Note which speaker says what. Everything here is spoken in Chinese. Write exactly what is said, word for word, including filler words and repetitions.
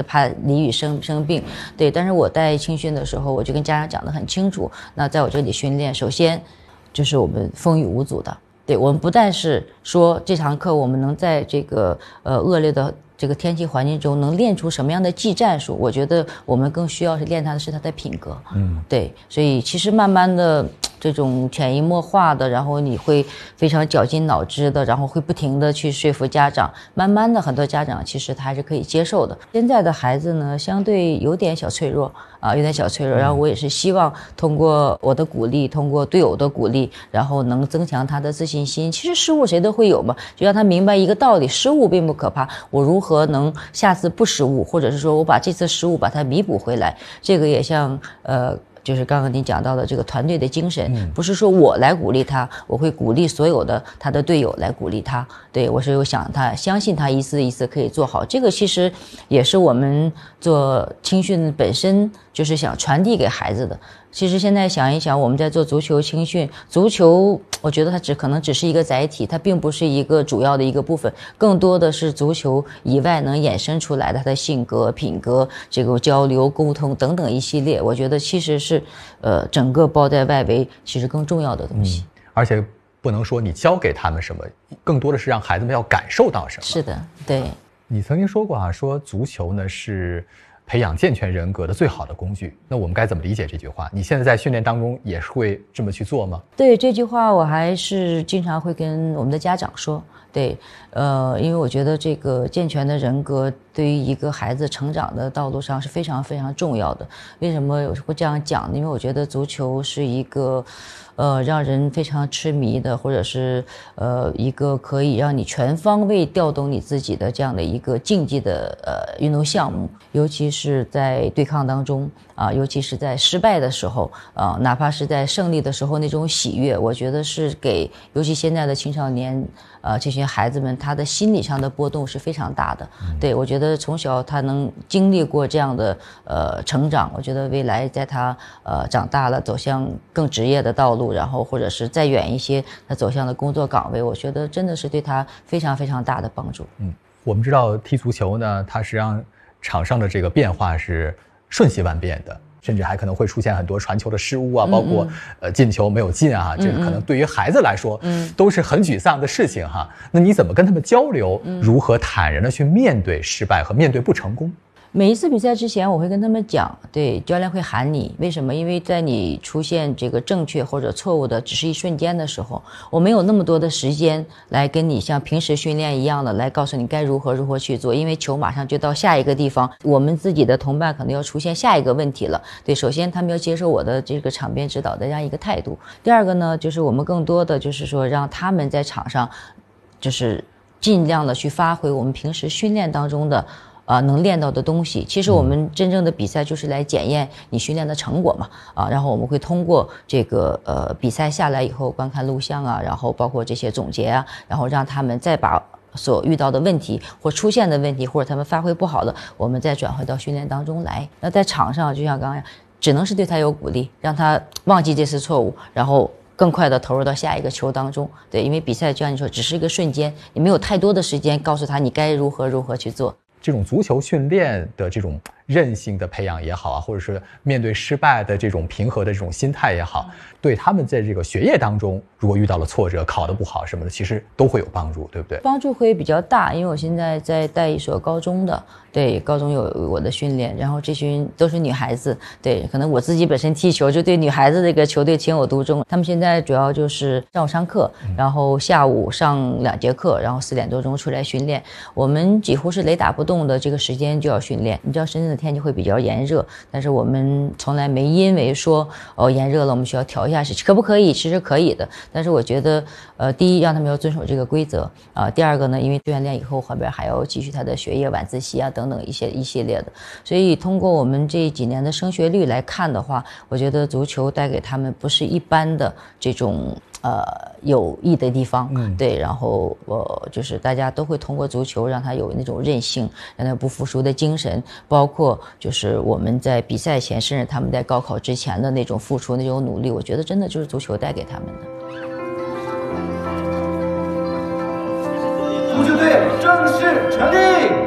Speaker 1: 怕俚语生生病。对，但是我带青训的时候，我就跟家长讲得很清楚，那在我这里训练，首先就是我们风雨无阻的。对，我们不但是说这堂课我们能在这个呃恶劣的这个天气环境中能练出什么样的技战术，我觉得我们更需要是练他的是他的品格。嗯，对，所以其实慢慢的这种潜移默化的，然后你会非常绞尽脑汁的，然后会不停的去说服家长，慢慢的很多家长其实他还是可以接受的。现在的孩子呢，相对有点小脆弱啊，有点小脆弱，然后我也是希望通过我的鼓励，通过队友的鼓励，然后能增强他的自信心。其实失误谁都会有嘛，就让他明白一个道理，失误并不可怕，我如何能下次不失误，或者是说我把这次失误把它弥补回来。这个也像呃就是刚刚您讲到的这个团队的精神，不是说我来鼓励他，我会鼓励所有的他的队友来鼓励他。对，我是有想他相信他一次一次可以做好，这个其实也是我们做青训本身就是想传递给孩子的。其实现在想一想，我们在做足球青训，足球我觉得它只可能只是一个载体，它并不是一个主要的一个部分，更多的是足球以外能衍生出来的他的性格、品格、这个交流、沟通等等一系列，我觉得其实是呃整个包在外围其实更重要的东西。
Speaker 2: 嗯，而且不能说你教给他们什么，更多的是让孩子们要感受到什么。
Speaker 1: 是的，对。
Speaker 2: 你曾经说过啊，说足球呢是培养健全人格的最好的工具，那我们该怎么理解这句话？你现在在训练当中也是会这么去做吗？
Speaker 1: 对，这句话我还是经常会跟我们的家长说。对，呃，因为我觉得这个健全的人格对于一个孩子成长的道路上是非常非常重要的。为什么我会这样讲呢？因为我觉得足球是一个呃让人非常痴迷的，或者是呃一个可以让你全方位调动你自己的这样的一个竞技的呃运动项目，尤其是在对抗当中啊，尤其是在失败的时候啊，哪怕是在胜利的时候那种喜悦，我觉得是给尤其现在的青少年呃这些孩子们他的心理上的波动是非常大的。嗯、对，我觉得从小他能经历过这样的呃成长，我觉得未来在他呃长大了走向更职业的道路，然后或者是再远一些他走向了工作岗位，我觉得真的是对他非常非常大的帮助。
Speaker 2: 嗯，我们知道踢足球呢，它实际上场上的这个变化是瞬息万变的，甚至还可能会出现很多传球的失误啊，包括呃进球没有进啊，这个可能对于孩子来说，嗯，都是很沮丧的事情哈。那你怎么跟他们交流？如何坦然的去面对失败和面对不成功？
Speaker 1: 每一次比赛之前我会跟他们讲，对，教练会喊你，为什么？因为在你出现这个正确或者错误的只是一瞬间的时候，我没有那么多的时间来跟你像平时训练一样的来告诉你该如何如何去做，因为球马上就到下一个地方，我们自己的同伴可能要出现下一个问题了。对，首先他们要接受我的这个场边指导的这样一个态度。第二个呢，就是我们更多的就是说让他们在场上就是尽量的去发挥我们平时训练当中的啊、呃，能练到的东西。其实我们真正的比赛就是来检验你训练的成果嘛，啊，然后我们会通过这个呃比赛下来以后观看录像啊，然后包括这些总结啊，然后让他们再把所遇到的问题或出现的问题，或者他们发挥不好的，我们再转回到训练当中来。那在场上，就像刚刚只能是对他有鼓励，让他忘记这次错误，然后更快的投入到下一个球当中。对，因为比赛就像你说，只是一个瞬间，你没有太多的时间告诉他你该如何如何去做。
Speaker 2: 这种足球训练的这种韧性的培养也好啊，或者是面对失败的这种平和的这种心态也好，对他们在这个学业当中如果遇到了挫折，考得不好什么的，其实都会有帮助，对不对？
Speaker 1: 帮助会比较大，因为我现在在带一所高中的，对，高中有我的训练，然后这群都是女孩子，对，可能我自己本身踢球就对女孩子这个球队情有独钟。他们现在主要就是上午上课，然后下午上两节课，然后四点多钟出来训练。我们几乎是雷打不动的这个时间就要训练。你知道深圳的天气会比较炎热，但是我们从来没因为说哦炎热了我们需要调一下，可不可以？其实可以的，但是我觉得呃第一让他们要遵守这个规则啊、呃，第二个呢，因为锻炼以后后边还要继续他的学业晚自习啊等等一些一系列的，所以通过我们这几年的升学率来看的话，我觉得足球带给他们不是一般的这种呃有益的地方，嗯，对，然后我、呃、就是大家都会通过足球让他有那种韧性，让他不服输的精神，包括就是我们在比赛前甚至他们在高考之前的那种付出那种努力，我觉得真的就是足球带给他们的。
Speaker 3: 足球队正式成立。